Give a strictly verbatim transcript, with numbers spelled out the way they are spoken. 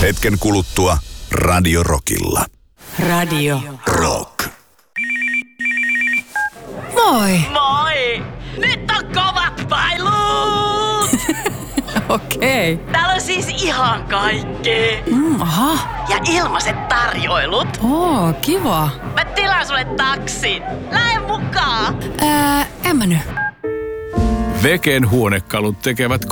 Hetken kuluttua Radio Rockilla. Radio Rock. Moi! Moi! Nyt on kovat pailut! Okei. Okay. Täällä on siis ihan kaikki. Mm, aha. Ja ilmaiset tarjoilut. Oo, kiva. Mä tilaan sulle taksin. Lähde mukaan! Ää, en mä nyt. Veken huonekalut tekevät